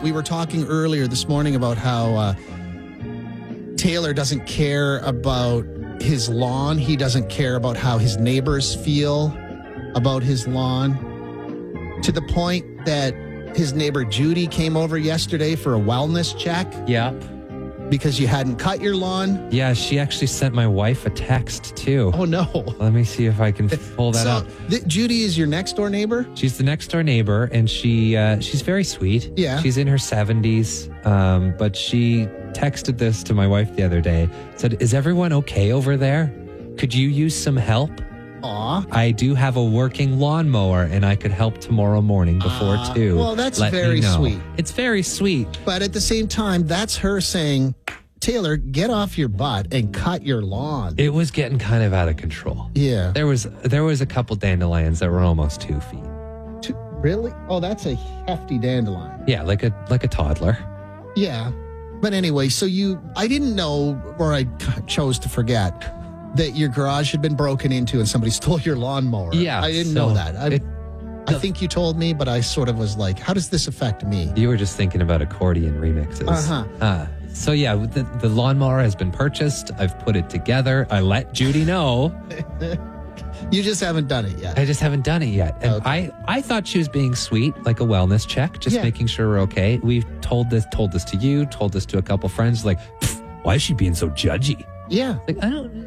we were talking earlier this morning about how Taylor doesn't care about his lawn. He doesn't care about how his neighbors feel about his lawn, to the point that his neighbor Judy came over yesterday for a wellness check. Yep. Because you hadn't cut your lawn. Yeah, she actually sent my wife a text too. Oh, no. Let me see if I can pull that up. Judy is your next door neighbor? She's the next door neighbor, and she's very sweet. Yeah. She's in her 70s, but she texted this to my wife the other day. Said, "Is everyone okay over there? Could you use some help? Aw. I do have a working lawnmower, and I could help tomorrow morning before 2. Well, that's Let very me know." sweet. It's very sweet. But at the same time, that's her saying, Taylor, get off your butt and cut your lawn. It was getting kind of out of control. Yeah. There was a couple dandelions that were almost 2 feet. Really? Oh, that's a hefty dandelion. Yeah, like a toddler. Yeah. But anyway, so I didn't know, or I chose to forget, that your garage had been broken into and somebody stole your lawnmower. Yeah. I didn't know that. I think you told me, but I sort of was like, how does this affect me? You were just thinking about accordion remixes. Uh-huh. So yeah, the lawnmower has been purchased. I've put it together. I let Judy know. You just haven't done it yet. I just haven't done it yet. And Okay. I thought she was being sweet, like a wellness check, just making sure we're okay. We've told this to you, told this to a couple friends, like, why is she being so judgy? Yeah. Like,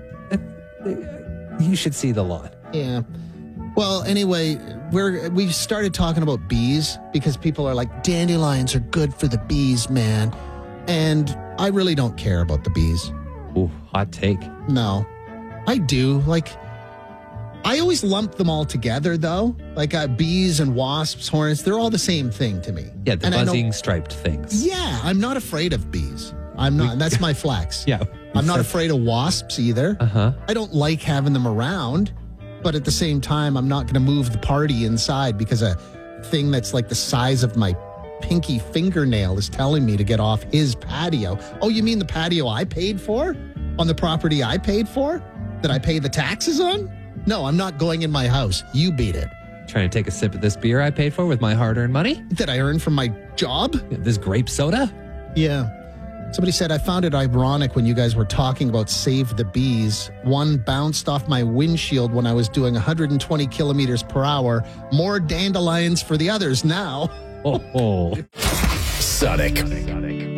you should see the lawn. Yeah. Well, anyway, we started talking about bees because people are like, dandelions are good for the bees, man. And I really don't care about the bees. Ooh, hot take. No, I do. Like, I always lump them all together, though. Like bees and wasps, hornets, they're all the same thing to me. Yeah, the And buzzing striped things. Yeah, I'm not afraid of bees. I'm not. That's my flex. Yeah. I'm not afraid of wasps either. Uh-huh. I don't like having them around, but at the same time, I'm not going to move the party inside because a thing that's like the size of my pinky fingernail is telling me to get off his patio. Oh, you mean the patio I paid for? On the property I paid for? That I pay the taxes on? No, I'm not going in my house. You beat it. Trying to take a sip of this beer I paid for with my hard-earned money? That I earned from my job? This grape soda? Yeah. Somebody said, I found it ironic when you guys were talking about Save the Bees. One bounced off my windshield when I was doing 120 kilometers per hour. More dandelions for the others now. Oh. Sonic.